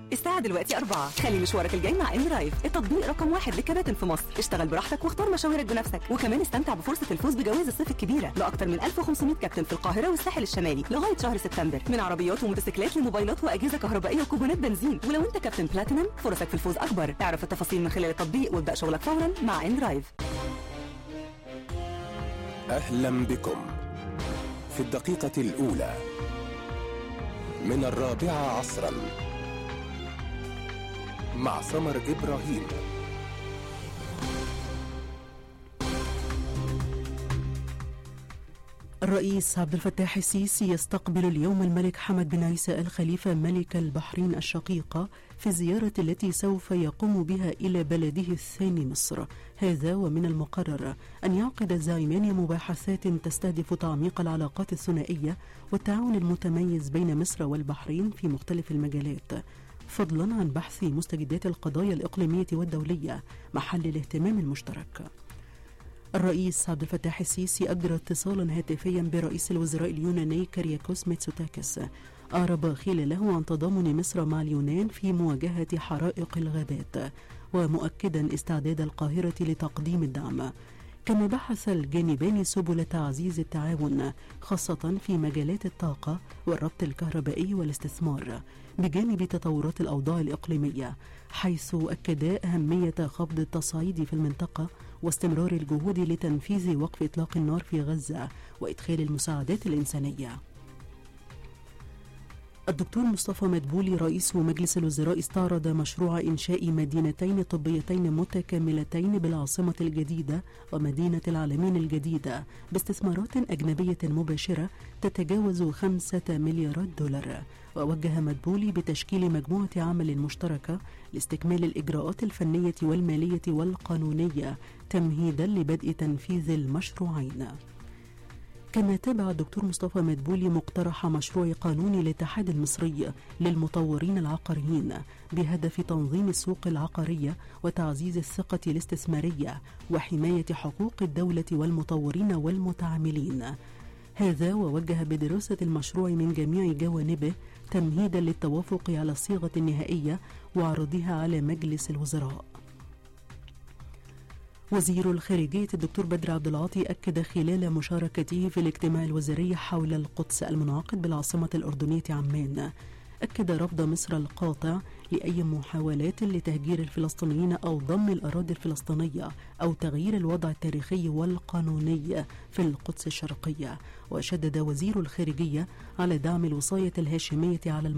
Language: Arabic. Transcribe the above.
الساعة دلوقتي 4. خلي مشوارك الجاي مع ان درايف، التطبيق رقم 1 للكباتن في مصر. اشتغل براحتك واختار مشاويرك بنفسك، وكمان استمتع بفرصة الفوز بجوائز الصيف الكبيرة لأكثر من 1500 كابتن في القاهرة والساحل الشمالي لغاية شهر سبتمبر، من عربيات وموتوسيكلات لموبايلات وأجهزة كهربائية وكوبونات بنزين. ولو انت كابتن بلاتينم فرصك في الفوز أكبر. اعرف التفاصيل من خلال التطبيق وابدأ شغلك فورا مع ان درايف. أهلا بكم في الدقيقة الأولى من 4 عصرا مع سمر إبراهيم. الرئيس عبد الفتاح السيسي يستقبل اليوم الملك حمد بن عيسى آل خليفة ملك البحرين الشقيقة في الزيارة التي سوف يقوم بها إلى بلده الثاني مصر. هذا ومن المقرر أن يعقد الزعيمان مباحثات تستهدف تعميق العلاقات الثنائية والتعاون المتميز بين مصر والبحرين في مختلف المجالات، فضلا عن بحث مستجدات القضايا الإقليمية والدولية محل الاهتمام المشترك. الرئيس عبد الفتاح السيسي أجرى اتصالا هاتفيا برئيس الوزراء اليوناني كارياكوس ميتسوتاكس أعرب خلاله عن تضامن مصر مع اليونان في مواجهة حرائق الغابات، ومؤكدا استعداد القاهرة لتقديم الدعم. كما بحث الجانبان سبل تعزيز التعاون خاصة في مجالات الطاقة والربط الكهربائي والاستثمار، بجانب تطورات الأوضاع الإقليمية، حيث أكدا أهمية خفض التصعيد في المنطقة واستمرار الجهود لتنفيذ وقف إطلاق النار في غزة وإدخال المساعدات الإنسانية. الدكتور مصطفى مدبولي رئيس مجلس الوزراء استعرض مشروع إنشاء مدينتين طبيتين متكاملتين بالعاصمة الجديدة ومدينة العالمين الجديدة باستثمارات أجنبية مباشرة تتجاوز 5 مليارات دولار. ووجه مدبولي بتشكيل مجموعة عمل مشتركة لاستكمال الإجراءات الفنية والمالية والقانونية تمهيدا لبدء تنفيذ المشروعين. كما تابع الدكتور مصطفى مدبولي مقترح مشروع قانون الاتحاد المصري للمطورين العقاريين بهدف تنظيم السوق العقارية وتعزيز الثقة الاستثمارية وحماية حقوق الدولة والمطورين والمتعاملين. هذا ووجه بدراسة المشروع من جميع جوانبه تمهيدا للتوافق على الصيغة النهائية وعرضها على مجلس الوزراء. وزير الخارجية الدكتور بدر عبد العاطي أكد خلال مشاركته في الاجتماع الوزاري حول القدس المنعقد بالعاصمة الأردنية عمان، أكد رفض مصر القاطع لأي محاولات لتهجير الفلسطينيين أو ضم الأراضي الفلسطينية أو تغيير الوضع التاريخي والقانوني في القدس الشرقية. وشدد وزير الخارجية على دعم الوصاية الهاشمية على